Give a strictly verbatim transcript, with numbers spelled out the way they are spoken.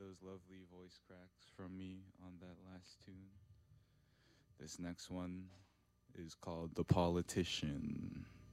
those lovely voice cracks from me on that last tune. This next one is called The Politician.